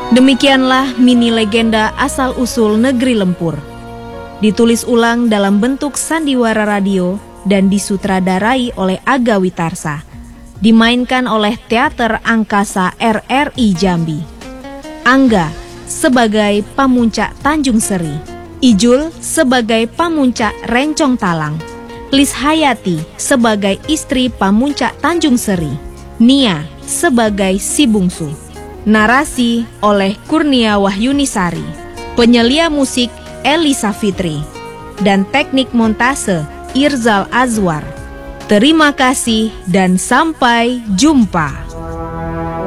Demikianlah mini legenda asal-usul negeri Lempur. Ditulis ulang dalam bentuk sandiwara radio dan disutradarai oleh Aga Witarsa. Dimainkan oleh Teater Angkasa RRI Jambi. Angga sebagai Pamuncak Tanjung Seri, Ijul sebagai Pamuncak Rencong Talang, Lis Hayati sebagai istri Pamuncak Tanjung Seri, Nia sebagai si bungsu. Narasi oleh Kurnia Wahyunisari, penyelia musik Elisa Fitri, dan teknik montase Irzal Azwar. Terima kasih dan sampai jumpa.